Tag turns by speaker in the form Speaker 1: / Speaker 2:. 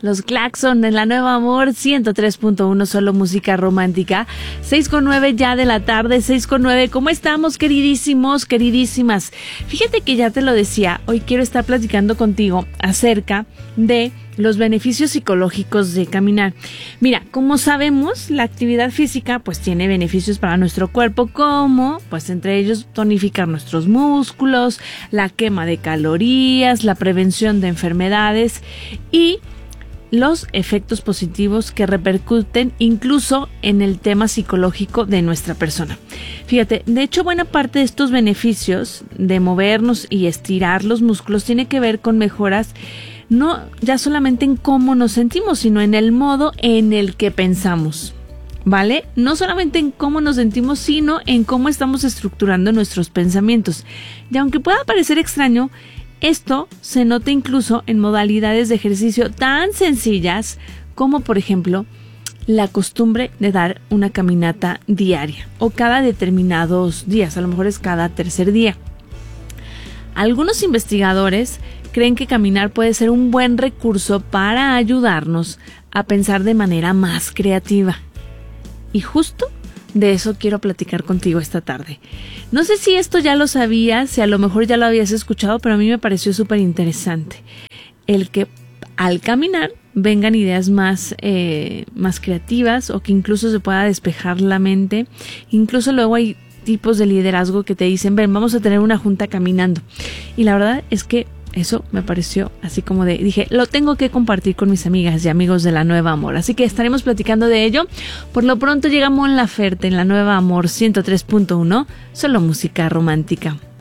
Speaker 1: Los Claxon en la Nueva Amor 103.1, solo música romántica. 6:09 ya de la tarde, 6:09. ¿Cómo estamos, queridísimos, queridísimas? Fíjate que ya te lo decía, hoy quiero estar platicando contigo acerca de los beneficios psicológicos de caminar. Mira, como sabemos, la actividad física pues tiene beneficios para nuestro cuerpo, como pues entre ellos tonificar nuestros músculos, la quema de calorías, la prevención de enfermedades y los efectos positivos que repercuten incluso en el tema psicológico de nuestra persona. Fíjate, de hecho, buena parte de estos beneficios de movernos y estirar los músculos tiene que ver con mejoras no ya solamente en cómo nos sentimos, sino en el modo en el que pensamos, ¿vale? No solamente en cómo nos sentimos, sino en cómo estamos estructurando nuestros pensamientos. Y aunque pueda parecer extraño, esto se nota incluso en modalidades de ejercicio tan sencillas como, por ejemplo, la costumbre de dar una caminata diaria o cada determinados días, a lo mejor es cada tercer día. Algunos investigadores creen que caminar puede ser un buen recurso para ayudarnos a pensar de manera más creativa. Y justo de eso quiero platicar contigo esta tarde. No sé si esto ya lo sabías, si a lo mejor ya lo habías escuchado, pero a mí me pareció súper interesante. El que al caminar vengan ideas más creativas o que incluso se pueda despejar la mente. Incluso luego hay tipos de liderazgo que te dicen, ven, vamos a tener una junta caminando. Y la verdad es que eso me pareció así como dije, lo tengo que compartir con mis amigas y amigos de la Nueva Amor. Así que estaremos platicando de ello. Por lo pronto llega Mon Laferte en la Nueva Amor 103.1, solo música romántica.